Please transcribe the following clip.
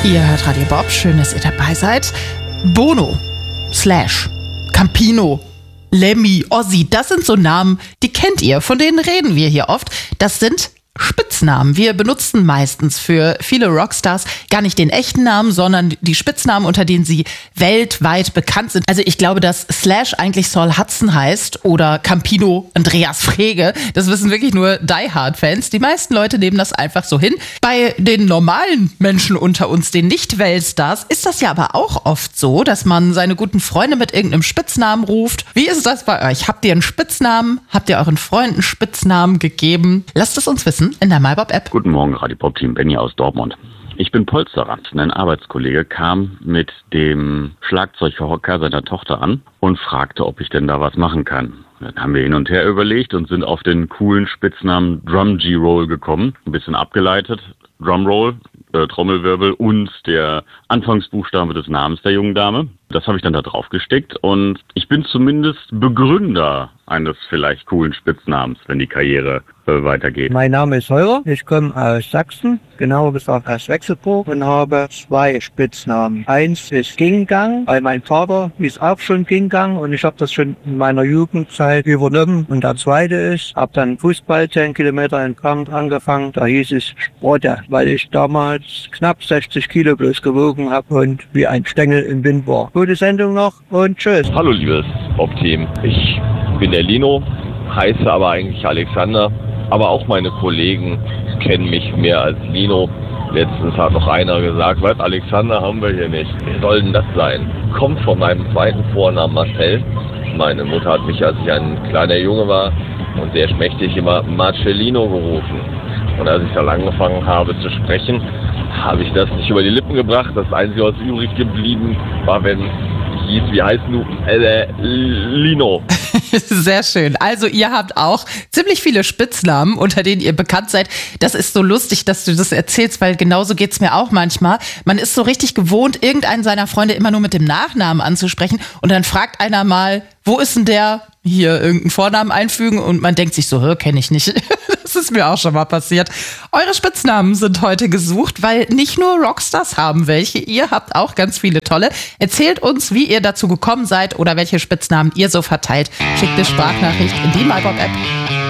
Ihr hört Radio Bob, schön, dass ihr dabei seid. Bono, Slash, Campino, Lemmy, Ozzy, das sind so Namen, die kennt ihr, von denen reden wir hier oft. Das sind Spitznamen. Wir benutzen meistens für viele Rockstars gar nicht den echten Namen, sondern die Spitznamen, unter denen sie weltweit bekannt sind. Also ich glaube, dass Slash eigentlich Saul Hudson heißt oder Campino Andreas Frege. Das wissen wirklich nur Die-Hard-Fans. Die meisten Leute nehmen das einfach so hin. Bei den normalen Menschen unter uns, den Nicht-Weltstars, ist das ja aber auch oft so, dass man seine guten Freunde mit irgendeinem Spitznamen ruft. Wie ist das bei euch? Habt ihr einen Spitznamen? Habt ihr euren Freunden Spitznamen gegeben? Lasst es uns wissen in der MyBob-App. Guten Morgen, Radio Bob-Team, Benny aus Dortmund. Ich bin Polsterer. Ein Arbeitskollege kam mit dem Schlagzeughocker seiner Tochter an und fragte, ob ich denn da was machen kann. Dann haben wir hin und her überlegt und sind auf den coolen Spitznamen Drum G-Roll gekommen. Ein bisschen abgeleitet. Drumroll, Trommelwirbel und der Anfangsbuchstabe des Namens der jungen Dame. Das habe ich dann da drauf gesteckt und ich bin zumindest Begründer eines vielleicht coolen Spitznamens, wenn die Karriere weitergeht. Mein Name ist Heurer, ich komme aus Sachsen, genauer gesagt aus Wechselburg und habe 2 Spitznamen. Eins ist Gingang, weil mein Vater hieß auch schon Gingang und ich habe das schon in meiner Jugendzeit übernommen. Und der zweite ist, habe dann Fußball 10 Kilometer entfernt angefangen, da hieß es Sprotte, weil ich damals knapp 60 Kilo bloß gewogen habe und wie ein Stängel im Wind war. Gute Sendung noch und tschüss. Hallo liebes Bob-Team, ich bin der Lino, heiße aber eigentlich Alexander. Aber auch meine Kollegen kennen mich mehr als Lino. Letztens hat noch einer gesagt, was, Alexander haben wir hier nicht. Wie soll denn das sein? Kommt von meinem zweiten Vornamen Marcel. Meine Mutter hat mich, als ich ein kleiner Junge war und sehr schmächtig, immer Marcellino gerufen. Und als ich dann angefangen habe zu sprechen, habe ich das nicht über die Lippen gebracht. Das Einzige, was übrig geblieben war, wenn hieß, wie heißt du? Lino. Sehr schön. Also ihr habt auch ziemlich viele Spitznamen, unter denen ihr bekannt seid. Das ist so lustig, dass du das erzählst, weil genauso geht's mir auch manchmal. Man ist so richtig gewohnt, irgendeinen seiner Freunde immer nur mit dem Nachnamen anzusprechen und dann fragt einer mal, wo ist denn der? Hier irgendeinen Vornamen einfügen und man denkt sich so, kenne ich nicht. Das ist mir auch schon mal passiert. Eure Spitznamen sind heute gesucht, weil nicht nur Rockstars haben welche, ihr habt auch ganz viele tolle. Erzählt uns, wie ihr dazu gekommen seid oder welche Spitznamen ihr so verteilt. Schickt eine Sprachnachricht in die MyBob-App.